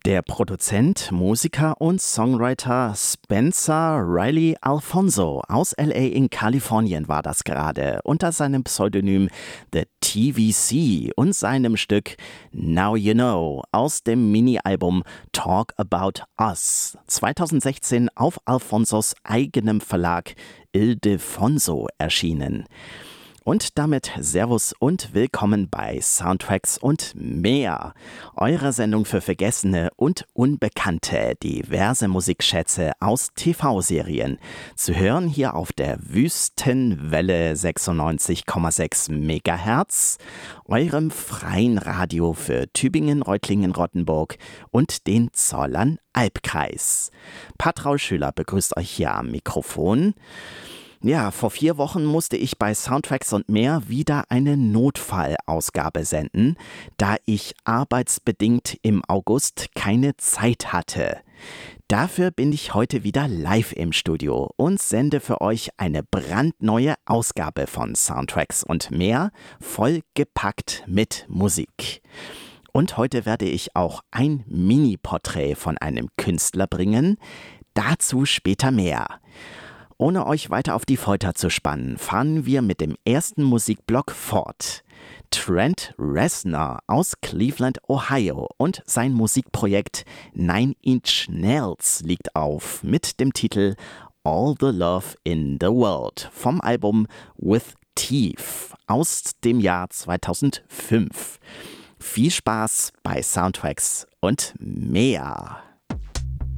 Der Produzent, Musiker und Songwriter Spencer Riley Alfonso aus LA in Kalifornien war das gerade, unter seinem Pseudonym The TVC und seinem Stück Now You Know aus dem Mini-Album Talk About Us, 2016 auf Alfonsos eigenem Verlag Ildefonso erschienen. Und damit Servus und willkommen bei Soundtracks und mehr, eurer Sendung für vergessene und unbekannte diverse Musikschätze aus TV-Serien. Zu hören hier auf der Wüstenwelle 96,6 MHz, eurem freien Radio für Tübingen, Reutlingen, Rottenburg und den Zollern-Albkreis. Patraul Schüler begrüßt euch hier am Mikrofon. Ja, vor 4 Wochen musste ich bei Soundtracks und mehr wieder eine Notfallausgabe senden, da ich arbeitsbedingt im August keine Zeit hatte. Dafür bin ich heute wieder live im Studio und sende für euch eine brandneue Ausgabe von Soundtracks und mehr, vollgepackt mit Musik. Und heute werde ich auch ein Mini-Porträt von einem Künstler bringen, dazu später mehr. Ohne euch weiter auf die Folter zu spannen, fahren wir mit dem ersten Musikblock fort. Trent Reznor aus Cleveland, Ohio und sein Musikprojekt 9 Inch Nails liegt auf mit dem Titel All the Love in the World vom Album With Teeth aus dem Jahr 2005. Viel Spaß bei Soundtracks und mehr.